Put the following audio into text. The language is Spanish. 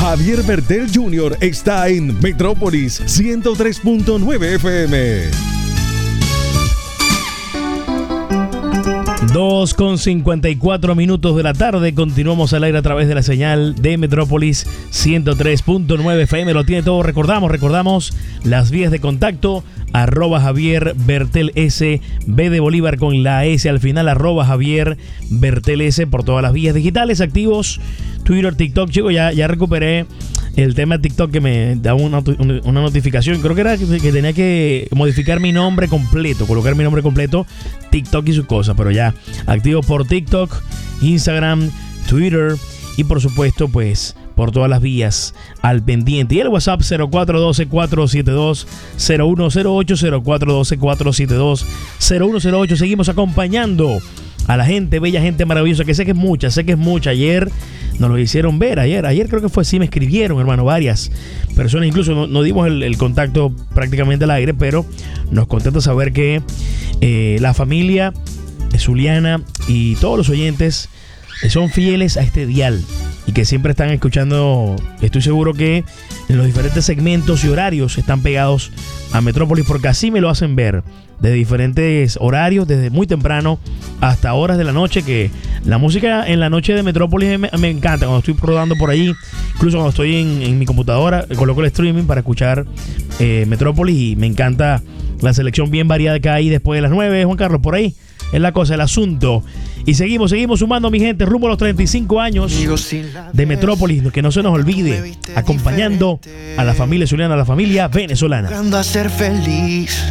Javier Bertel Jr. está en Metrópolis 103.9 FM. 2:54 de la tarde. Continuamos al aire a través de la señal de Metrópolis 103.9 FM. Lo tiene todo. Recordamos las vías de contacto. @Javier Bertel S, B de Bolívar con la S al final, @Javier Bertel S por todas las vías digitales activos. Twitter, TikTok, chicos, ya recuperé el tema de TikTok que me da una notificación. Creo que era que tenía que modificar mi nombre completo, colocar mi nombre completo, TikTok y sus cosas, pero ya activo por TikTok, Instagram, Twitter y por supuesto pues por todas las vías al pendiente. Y el WhatsApp 0412-472-0108, 0412-472-0108. Seguimos acompañando a la gente, bella gente maravillosa, que sé que es mucha. Ayer nos lo hicieron ver, ayer creo que fue así, me escribieron, hermano, varias personas, incluso no dimos el contacto prácticamente al aire, pero nos contenta saber que la familia Zuliana y todos los oyentes son fieles a este dial y que siempre están escuchando. Estoy seguro que en los diferentes segmentos y horarios están pegados a Metrópolis, porque así me lo hacen ver, de diferentes horarios, desde muy temprano hasta horas de la noche, que la música en la noche de Metrópolis me encanta. Cuando estoy rodando por ahí, incluso cuando estoy en mi computadora, coloco el streaming para escuchar Metrópolis, y me encanta la selección bien variada que hay después de las 9, Juan Carlos, por ahí es la cosa, el asunto. Y seguimos sumando, mi gente, rumbo a los 35 años de Metrópolis, que no se nos olvide, acompañando a la familia zuliana, a la familia venezolana. A ser feliz.